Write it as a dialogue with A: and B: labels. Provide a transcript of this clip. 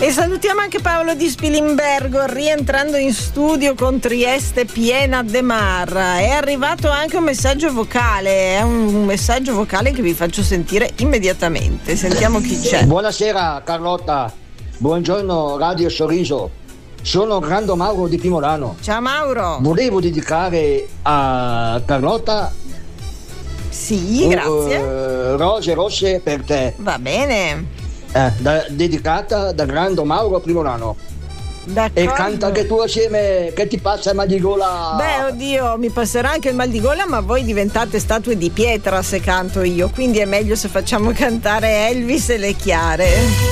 A: E salutiamo anche Paolo di Spilimbergo, rientrando in studio con Trieste piena de mar. È arrivato anche un messaggio vocale, è un messaggio vocale che vi faccio sentire immediatamente. Sentiamo chi c'è.
B: Buonasera Carlotta, buongiorno Radio Sorriso. Sono Grando Mauro di Pimolano.
A: Ciao Mauro.
B: Volevo dedicare a Carlotta
A: grazie.
B: Rose rosse per te.
A: Va bene.
B: Dedicata da Grando Mauro a Primolano.
A: D'accordo.
B: E canta anche tu assieme, che ti passa il mal di gola.
A: Beh, oddio, mi passerà anche il mal di gola, ma voi diventate statue di pietra se canto io, quindi è meglio se facciamo cantare Elvis e le Chiare.